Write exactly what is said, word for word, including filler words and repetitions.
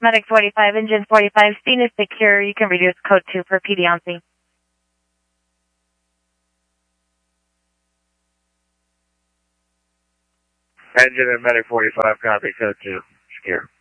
Medic forty-five, engine forty-five, scene is secure. You can reduce code two for P D on scene. Engine and Medic forty-five, copy, code two, secure.